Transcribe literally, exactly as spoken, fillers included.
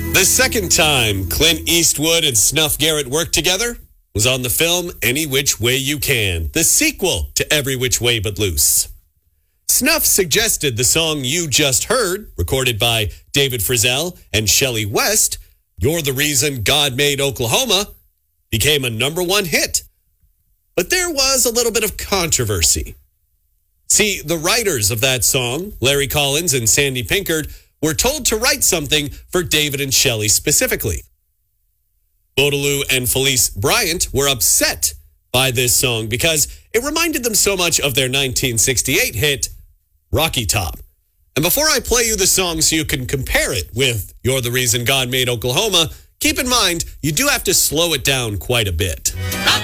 The second time Clint Eastwood and Snuff Garrett worked together was on the film Any Which Way You Can, the sequel to Every Which Way But Loose. Snuff suggested the song you just heard, recorded by David Frizzell and Shelley West, You're the Reason God Made Oklahoma, became a number one hit. But there was a little bit of controversy. See, the writers of that song, Larry Collins and Sandy Pinkard, were told to write something for David and Shelley specifically. Baudelaire and Felice Bryant were upset by this song because it reminded them so much of their nineteen sixty-eight hit, Rocky Top. And before I play you the song so you can compare it with You're the Reason God Made Oklahoma, keep in mind, you do have to slow it down quite a bit.